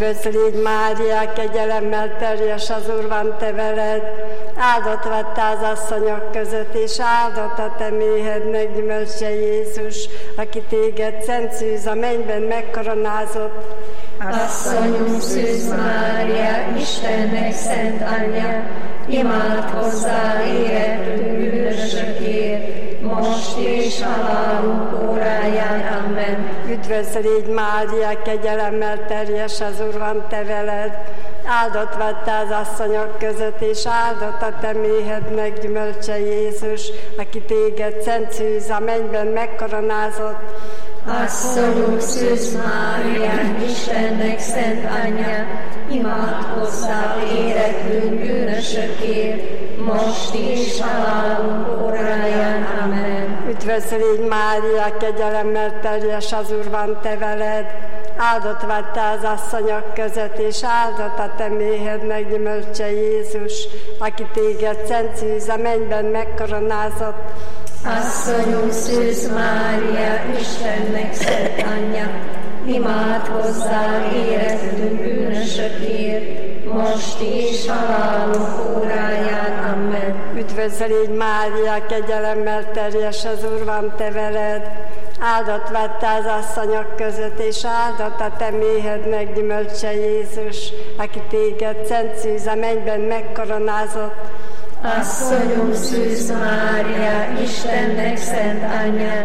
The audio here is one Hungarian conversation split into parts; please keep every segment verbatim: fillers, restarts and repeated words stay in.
Üdvözl légy Mária, kegyelemmel teljes az Úr van te veled, áldott vagy te az asszonyok között, és áldott a te méhednek gyümölcse Jézus, aki téged szent szűz a mennyben megkoronázott. Asszonyunk Szűz Mária, Istennek szent anyja, imádkozzál érettünk bűnösökért, most és halálunk óráján. Amen. Üdvözl légy Mária, kegyelemmel teljes az Úr van te veled, áldott vagy te az asszonyok között, és áldott a te méhednek gyümölcse Jézus, aki téged szent szűz a mennyben megkoronázott. Asszonyunk Szűz Mária, Istennek szent anyja, imádkozzál érettünk bűnösökért, most és halálunk óráján. Amen. Üdvözl légy Mária, kegyelemmel teljes az Úr van te veled, áldott vagy te az asszonyok között, és áldott a te méhednek gyümölcse Jézus, aki téged szent szűz a mennyben megkoronázott. Asszonyunk Szűz Mária, Istennek szent anyja, imádkozzál érettünk bűnösökért, most és halálunk óráján. Amen. Üdvözl légy Mária, kegyelemmel teljes az Úr van te veled, áldott vagy te az asszonyok között, és áldott a te méhednek gyümölcse Jézus, aki téged szent szűz a mennyben megkoronázott. Asszonyunk Szűz Mária, Istennek szent anyja,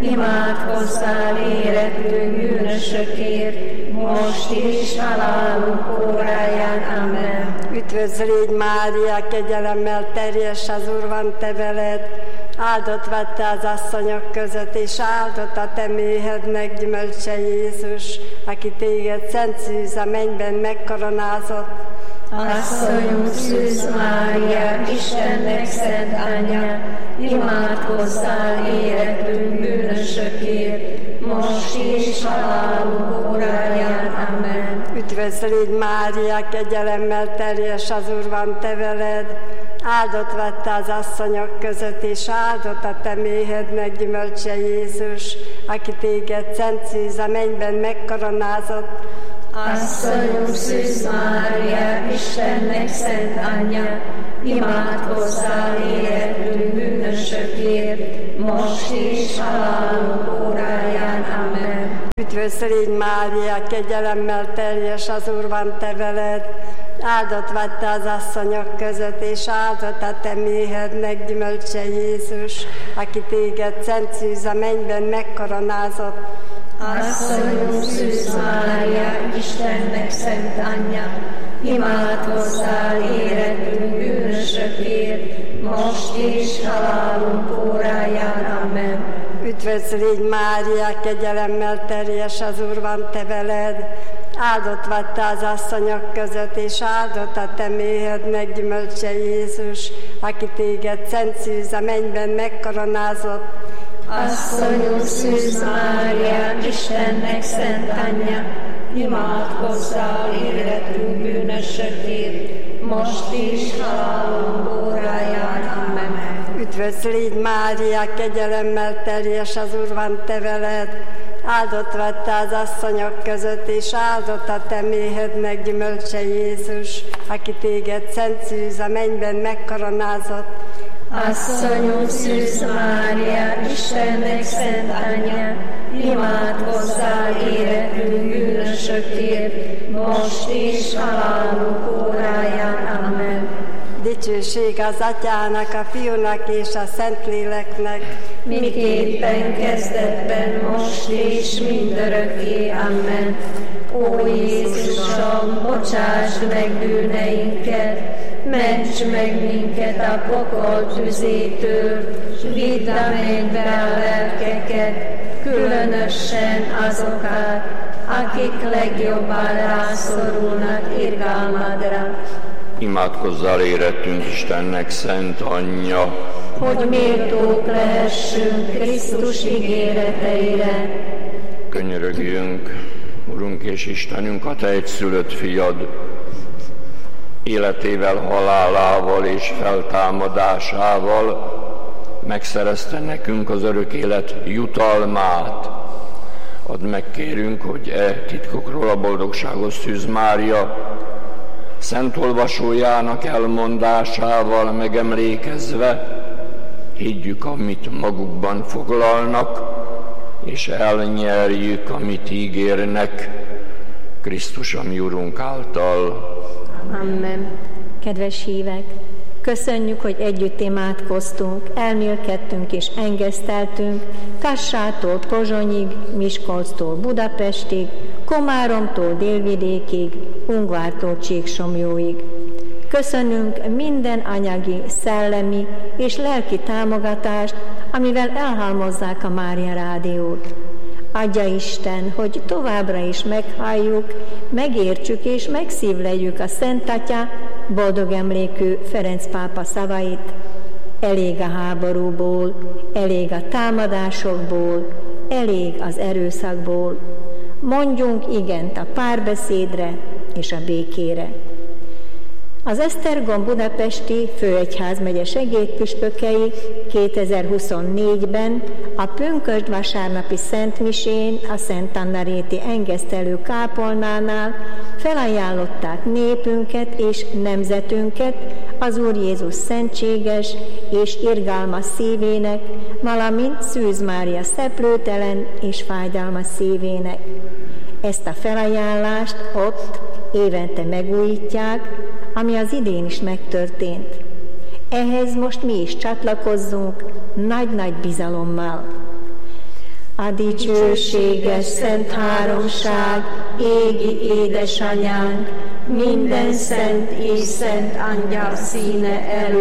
imádkozzál érettünk bűnösökért, most és halálunk óráján. Amen. Üdvözl légy Mária, kegyelemmel teljes az Úr van te veled, áldott vagy te az asszonyok között, és áldott a te méhednek gyümölcse Jézus, aki téged szent szűz a mennyben megkoronázott. Asszonyunk Szűz Mária, Istennek szent anyja, imádkozzál érettünk bűnösökért, most és halálunk óráján. Amen. Üdvözl légy Mária, kegyelemmel teljes az Úr van te veled, áldott vagy te az asszonyok között, és áldott a te méhednek gyümölcse Jézus, aki téged szent szűz a mennyben megkoronázott. Asszonyunk Szűz Mária, Istennek szent anyja, imádkozzál érettünk bűnösökért, most és halálunk óráján. Amen. Üdvözl légy Mária, kegyelemmel teljes az Úr van te veled, áldott vagy te az asszonyok között, és áldott a te méhednek gyümölcse Jézus, aki téged szent szűz a mennyben megkoronázott. Asszonyunk Szűz Mária, Istennek szent anyja, imádkozzál érettünk bűnösökért, most és halálunk óráján. Amen. Üdvözl légy Mária, kegyelemmel teljes az Úr van te veled, áldott vagy te az asszonyok között, és áldott a te méhednek gyümölcse Jézus, aki téged szent szűz a mennyben megkoronázott. Asszonyunk Szűz Mária, Istennek szent anyja, imádkozzál érettünk bűnösökért, most is halálunk óráján. Amen. Üdvözl légy Mária, kegyelemmel teljes az Úr van te veled, áldott vagy te az asszonyok között, és áldott a te méhednek gyümölcse Jézus, aki téged szent szűz a mennyben megkoronázott. Asszonyunk Szűz Mária, Istennek szent anyja, imádkozzál érettünk bűnösökért, most és halálunk óráján. Amen. Dicsőség az Atyának, a Fiúnak és a Szentléleknek, miképpen kezdetben, most és mindörökké. Amen. Ó Jézusom, bocsásd meg bűneinket, ments meg minket a pokol tüzétől, vidd a mennybe a lelkeket, különösen azokat, akik legjobban rászorulnak irgalmadra. Imádkozzál érettünk Istennek szent anyja, hogy méltók lehessünk Krisztus ígéreteire. Könyörögjünk, Urunk és Istenünk, a te egyszülött fiad életével, halálával és feltámadásával megszerezte nekünk az örök élet jutalmát, Add meg, kérünk, hogy e titkokról a boldogságos Szűz Mária szent olvasójának elmondásával megemlékezve higgyük, amit magukban foglalnak, és elnyerjük, amit ígérnek, Krisztus, a mi Urunk által. Amen. Kedves hívek, köszönjük, hogy együtt imádkoztunk, elmélkedtünk és engeszteltünk, Kassától Pozsonyig, Miskolctól Budapestig, Komáromtól Délvidékig, Ungvártól Csíksomjóig. Köszönünk minden anyagi, szellemi és lelki támogatást, amivel elhalmozzák a Mária Rádiót. Adja Isten, hogy továbbra is meghalljuk, megértsük és megszívleljük a Szent Atya boldog emlékű Ferenc pápa szavait. Elég a háborúból, elég a támadásokból, elég az erőszakból. Mondjunk igent a párbeszédre és a békére. Az Esztergom budapesti főegyházmegye segédpüspökei kétezer-huszonnégyben a pünkösd vasárnapi szentmisén a Szent Anna-réti engesztelő kápolnánál felajánlották népünket és nemzetünket az Úr Jézus szentséges és irgalmas szívének, valamint Szűz Mária szeplőtelen és fájdalmas szívének. Ezt a felajánlást ott évente megújítják, ami az idén is megtörtént. Ehhez most mi is csatlakozzunk nagy-nagy bizalommal. A dicsőséges Szent Háromság, égi édesanyánk, minden szent és szent angyal színe elő,